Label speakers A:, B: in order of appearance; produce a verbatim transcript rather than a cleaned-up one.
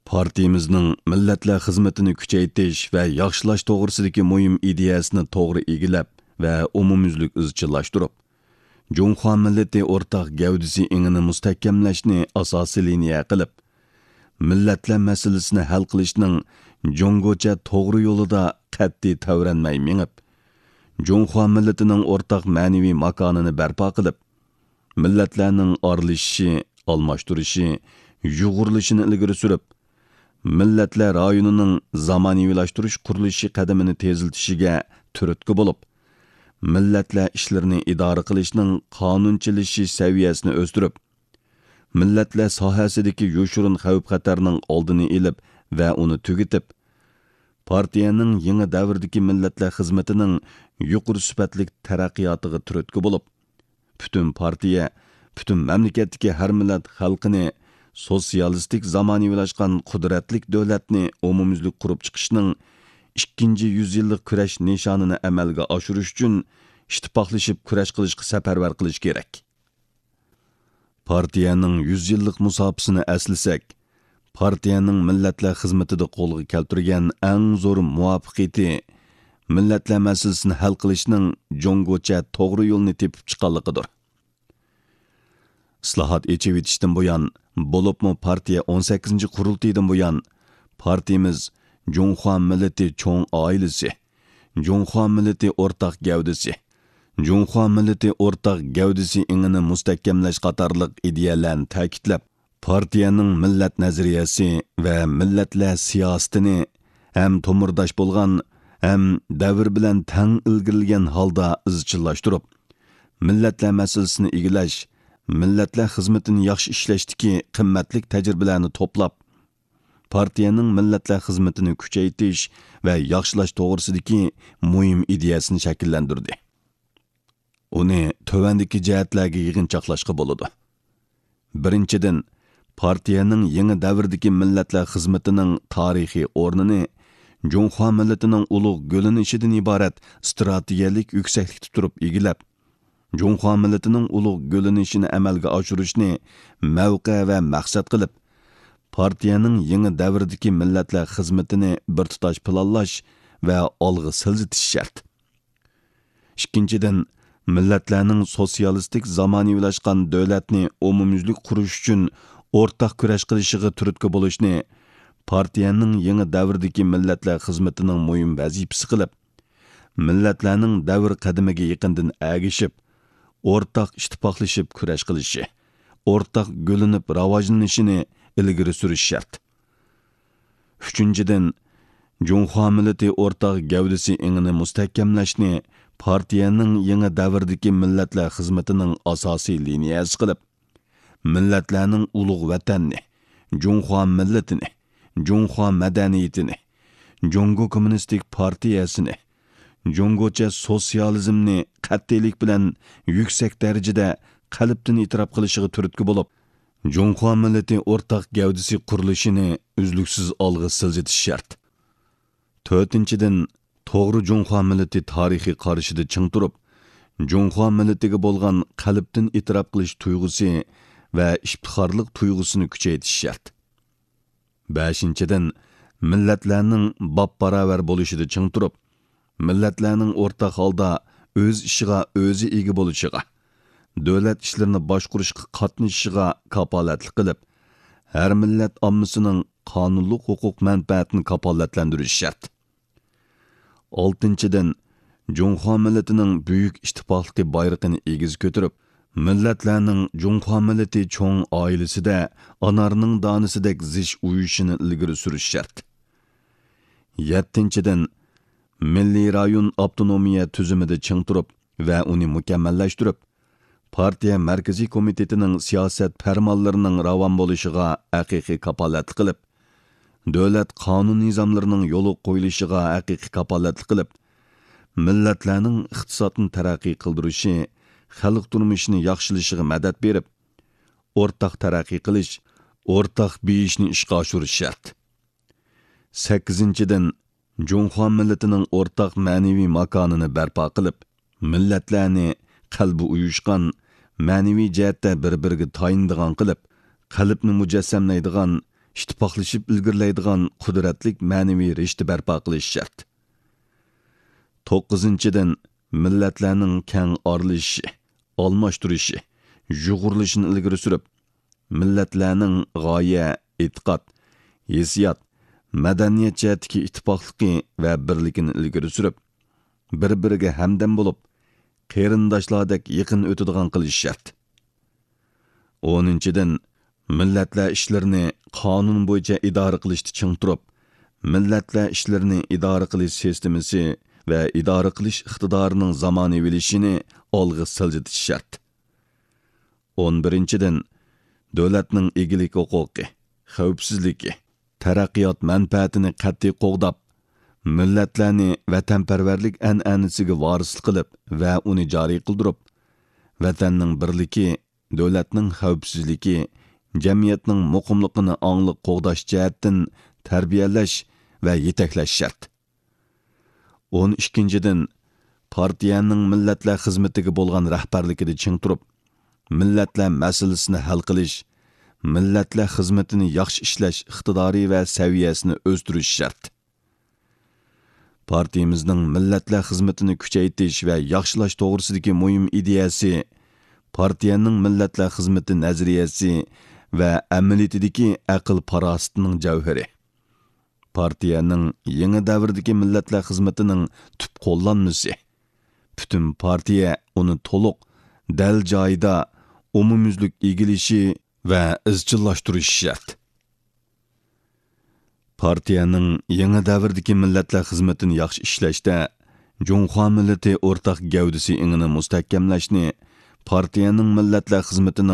A: Partiyamizning millatlar xizmatini kuchaytirish va yaxshilash to'g'risidagi muhim ideyasini to'g'ri egilab va umumyuzlik izchillashtirib, Junxo millati o'rtaq gavdisi ingini mustahkamlashni asosiy liniya qilib, millatlar masalasini hal qilishning Jungocha to'g'ri yo'lida qat'iy tavranmay mengib, Junxo millatining o'rtaq ma'naviy makonini barpo qilib, millatlarning orlishishi, almashtirishi, yug'urilishini ilgari surib, millatlar rayonining zamoniylashtirish qurilishi qadamini teziltishiga turtki bo'lib, millatlar ishlarini idora qilishning qonunchilishi saviyasini o'stirib, millatlar sohasidagi yoshirin xavf-xatarning oldini olib va uni tugatib, partiyaning yangi davrdagi millatlar xizmatining yuqori sifatli taraqqiyotiga turtki bo'lib, butun partiya, butun mamlakatdagi har millat xalqini sotsialistik zamoniylashtgan qudratlik davlatni umumyuzlik qurib chiqishning ikkinchi yüzyillik kurash nishonini amalga oshirish uchun ittifoqlashib kurash qilishga safarbar qilish kerak. Partiyaning yüz yillik musofasini aslasak, partiyaning millatlar xizmatida qo'lga keltirgan eng zo'r muvaffaqiyati millatlar masalasini hal qilishning jongocha to'g'ri yo'lni tepib chiqqanligidir. Islohot echivitishdan buyon, bo'libmi partiya o'n sakkizinchi qurultaydan buyon partiyamiz Junxo millati cho'ng oilasi, Junxo millati o'rtaq gavdasi, Junxo millati o'rtaq gavdasi ingini mustahkamlash qatorliq ideyalarni ta'kidlab, partiyaning millat nazariyasi va millatlar siyosatini ham to'mirdosh bo'lgan, ham davr bilan tang ilgirilgan holda izchillashtirib, millatlar masalasini egilash, millatlar xizmatini yaxshi ishlashdagi qimmatli tajribalarni to'plab, partiyaning millatlar xizmatini kuchaytirish va yaxshilash to'g'risidagi muhim ideyasini shakllantirdi. Uni tövandagi jihatlarga yig'inchoqlashga bo'ladi. Birinchidan, partiyaning yangi davrdagi millatlar xizmatining tarixiy o'rnini Junxo millatining ulug' go'linishidan iborat strategiyalik yuksaklikda turib egilab, Junxo millatining ulug' go'linishini amalga oshirishni mavqe va maqsad qilib, partiyaning yangi davrdagi millatlar xizmatini bir tutash planlash va olg'a siljitish shart. Ikkinchidan, millatlarning sotsialistik zamoniylashtgan davlatni umumyuzlik qurish uchun o'rtaq kurash qilishiga turtki bo'lishni partiyaning yangi davrdagi millatlar xizmatining muhim vazifasi qilib, millatlarning davr qadimiga yaqindan agishib, o'rtaq ittifoqlashib kurash qilishi, o'rtaq go'linib rivojlanishini ilgari surish shart. Uchinchidan, Junxo millati o'rtaq gavdasi ingini mustahkamlashni partiyaning yangi davrdagi millatlar xizmatining asosiy liniyasi qilib, millatlarning ulug' vatanni, Junxo millatini, Junxo madaniyatini, Jungo kommunistik partiyasini, Jungocha sotsializmni qat'iylik bilan yuksak darajada qalbdan e'tirof qilishiga turtki bo'lib, Junxo millati o'rtaq gavdasi qurilishini uzluksiz olg'a siljitish shart. To'rtinchidan, to'g'ri Junxo millati tarixiy qarashida ching turib, Junxo millatiga bo'lgan qalbdan e'tirof qilish tuyg'usi va iftixorlik tuyg'usini kuchaytirish shart. Beshinchidan, millatlarning bab-baravar bo'lishida ching turib, millatlarning o'rtaq holda o'z ishiga o'zi ega bo'lishiga, davlat ishlarini boshqarishga qatnashishiga kapolatlik qilib, har millat ommasining qonunli huquq manfaatini kapolatlantirish shart. Oltinchidan, Junxo millatining buyuk ittifoqligi bayrog'ini egiz ko'tarib, millatlarning Junxo millati cho'ng oilasida anarning donisidek zish uyushini ilgari surish shart. Yettinchidan, milliy rayon avtonomiya tuzumida ching turib va uni mukammallashtirib, partiya markaziy komitetining siyosat farmonlarining ravon bo'lishiga haqiqiy kapolatlik qilib, davlat qonun nizomlarining yo'li qo'yilishiga haqiqiy kapolatlik qilib, millatlarning iqtisodini taraqqiy qildirishi, xalq turmushini yaxshilashiga madad berib, o'rtaq taraqqiy qilish, o'rtaq beyishni ishga oshirish shart. sakkizinchidan, Junxo millatining o'rtaq ma'naviy makonini barpo qilib, millatlarni qalbi uyushgan, ma'naviy jihatda bir-biriga tayindigan qilib, qalbni mujassamlaydigan, ittifoqlashib ilgirlaydigan qudratlik ma'naviy rishta barpo qilish shart. to'qqizinchidan, millatlarning keng orlishishi, almashtirishi, yug'urilishini ilgari surib, millatlarning g'oya, e'tiqod, hissiyot, madaniyat jihatdagi ittifoqligi va birligini ilgari surib, bir-biriga hamdam bo'lib, qarindoshlardek yaqin o'tadigan qilish shart. o'ninchidan, millatlar ishlarini qonun bo'yicha idora qilishni ching turib, millatlar ishlarini idora qilish sistemasi va idora qilish iqtidorining zamonaviylashishini olg'a siljitish shart. o'n birinchidan, davlatning egilik huquqi, xavfsizligi, taraqqiyot manfaatini qat'iy qo'g'dab, millatlarni vatanparvarlik an'anasiga vorislik qilib va uni joriy qildirib, vatanning birligi, davlatning xavfsizligi, jamiyatning muqimligini angliq qo'g'dash jihatdan tarbiyalash va yetaklash shart. o'n ikkinchidan, partiyaning millatlar xizmatiga bo'lgan rahbarligida ching turib, millatlar masalasini hal qilish, millatlar xizmatini yaxshi ishlash iqtidori va saviyasini o'stirish shart. Partiyamizning millatlar xizmatini kuchaytirish va yaxshilash to'g'risidagi muhim ideyasi, partiyaning millatlar xizmati nazariyasi va amaliyotidagi aql farosatining javhari. Partiyaning yangi davrdagi millatlar xizmatining tub qo'llanmasi. Butun partiya uni to'liq, dal joyida umumyuzlik egilishi va izchillashtirish shart. Partiyaning yangi davrdagi millatlar xizmatini yaxshi ishlashda Junxo millati o'rtaq gavdisi ingini mustahkamlashni, partiyaning millatlar xizmatining